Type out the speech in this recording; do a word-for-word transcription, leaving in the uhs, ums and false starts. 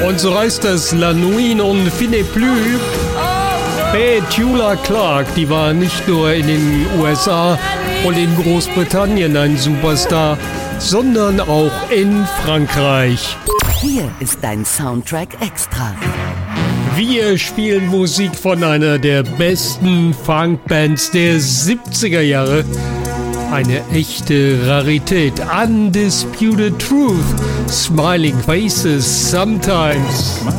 Und so heißt das La Nuit on finit plus. Petula Clark, die war nicht nur in den U S A und in Großbritannien ein Superstar, sondern auch in Frankreich. Hier ist dein Soundtrack extra. Wir spielen Musik von einer der besten Funkbands der siebziger Jahre. Eine echte Rarität. Undisputed Truth. Smiling Faces Sometimes.